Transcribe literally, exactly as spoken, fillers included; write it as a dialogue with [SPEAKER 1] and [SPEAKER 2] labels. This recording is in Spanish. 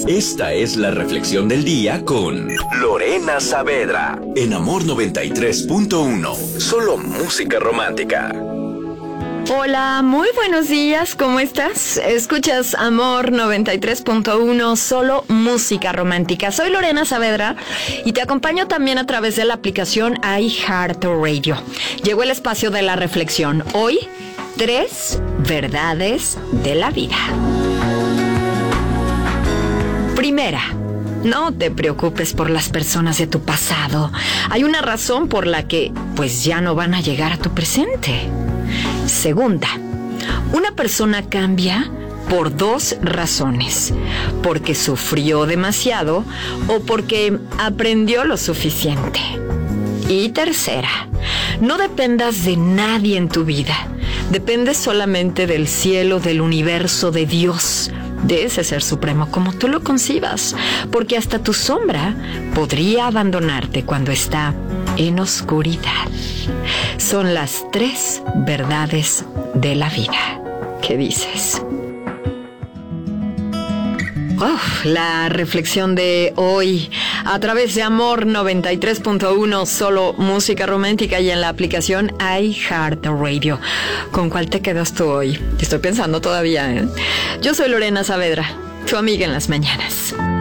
[SPEAKER 1] Esta es la reflexión del día con Lorena Saavedra en Amor noventa y tres punto uno. Solo música romántica.
[SPEAKER 2] Hola, muy buenos días, ¿cómo estás? Escuchas Amor noventa y tres punto uno, solo música romántica. Soy Lorena Saavedra y te acompaño también a través de la aplicación iHeartRadio. Llegó el espacio de la reflexión. Hoy, tres verdades de la vida. Primera, no te preocupes por las personas de tu pasado. Hay una razón por la que, pues, ya no van a llegar a tu presente. Segunda, una persona cambia por dos razones: porque sufrió demasiado o porque aprendió lo suficiente. Y tercera, no dependas de nadie en tu vida. Dependes solamente del cielo, del universo, de Dios, de ese ser supremo, como tú lo concibas, porque hasta tu sombra podría abandonarte cuando está en oscuridad. Son las tres verdades de la vida. ¿Qué dices? Oh, la reflexión de hoy a través de Amor noventa y tres punto uno, solo música romántica, y en la aplicación iHeartRadio. ¿Con cuál te quedas tú hoy? Estoy pensando todavía, ¿eh? Yo soy Lorena Saavedra, tu amiga en las mañanas.